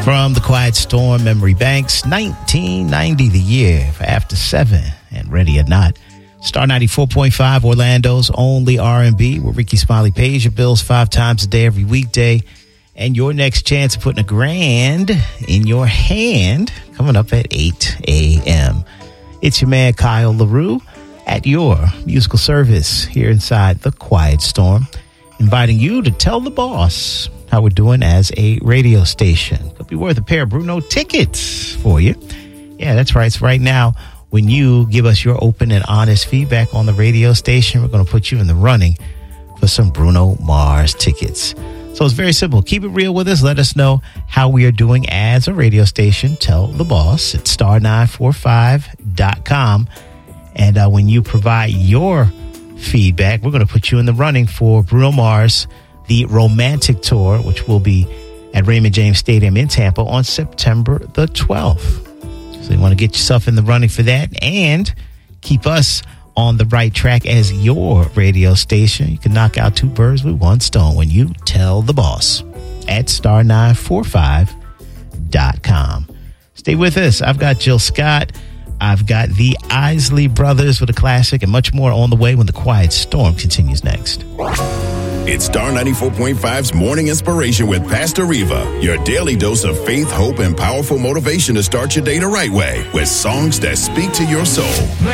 From the Quiet Storm, Memory Banks, 1990, the year for After 7 and Ready or Not. Star 94.5, Orlando's only R&B with Ricky Smiley pays your bills 5 times a day every weekday. And your next chance of putting $1,000 in your hand coming up at 8 a.m. It's your man, Kyle LaRue, at your musical service here inside the Quiet Storm, inviting you to tell the boss how we're doing as a radio station. Could be worth a pair of Bruno tickets for you. Yeah, that's right. So right now, when you give us your open and honest feedback on the radio station, we're going to put you in the running for some Bruno Mars tickets. So it's very simple. Keep it real with us. Let us know how we are doing as a radio station. Tell the boss at star945.com. And when you provide your feedback, we're going to put you in the running for Bruno Mars, the Romantic Tour, which will be at Raymond James Stadium in Tampa on September the 12th. So you want to get yourself in the running for that and keep us on the right track as your radio station. You can knock out 2 birds with 1 stone when you tell the boss at star945.com. Stay with us. I've got Jill Scott. I've got the Isley Brothers with a classic and much more on the way when the Quiet Storm continues next. It's Star 94.5's Morning Inspiration with Pastor Reva, your daily dose of faith, hope, and powerful motivation to start your day the right way with songs that speak to your soul.